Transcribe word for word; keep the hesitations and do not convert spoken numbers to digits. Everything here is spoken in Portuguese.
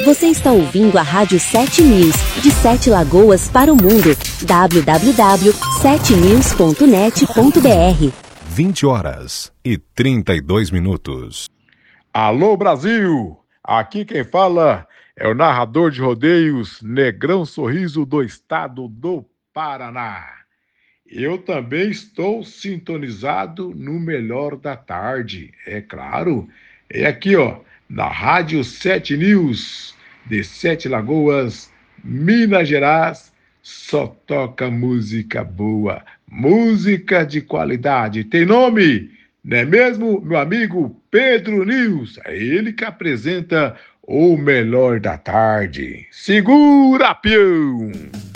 Você está ouvindo a Rádio sete News, de Sete Lagoas para o mundo. w w w ponto sete news ponto net ponto b r. vinte horas e trinta e dois minutos. Alô, Brasil! Aqui quem fala é o narrador de rodeios Negrão Sorriso do estado do Paraná. Eu também estou sintonizado no melhor da tarde, é claro. É aqui, ó, na Rádio sete News, de Sete Lagoas, Minas Gerais, só toca música boa, música de qualidade. Tem nome, não é mesmo, meu amigo Pedro News? É ele que apresenta o melhor da tarde. Segura, peão!